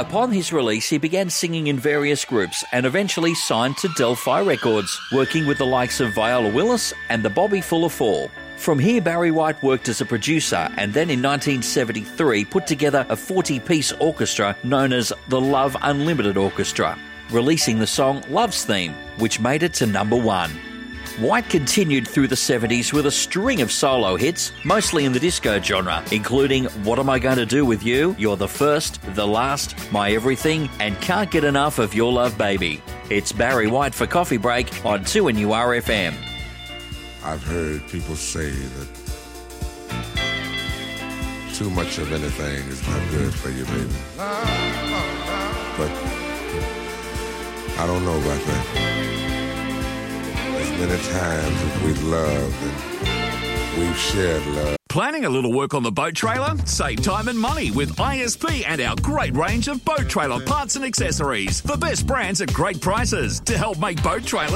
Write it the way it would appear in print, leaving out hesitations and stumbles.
Upon his release, he began singing in various groups and eventually signed to Del-Fi Records, working with the likes of Viola Willis and the Bobby Fuller Four. From here, Barry White worked as a producer and then in 1973 put together a 40-piece orchestra known as the Love Unlimited Orchestra, releasing the song Love's Theme, which made it to number 1. White continued through the 70s with a string of solo hits, mostly in the disco genre, including What Am I Going to Do With You, You're the First, The Last, My Everything, and Can't Get Enough of Your Love Baby. It's Barry White for Coffee Break on 2NURFM. I've heard people say that too much of anything is not good for you, baby. But I don't know about that. As many times as we've loved and we've shared love. Planning a little work on the boat trailer? Save time and money with ISP and our great range of boat trailer parts and accessories. The best brands at great prices to help make boat trailers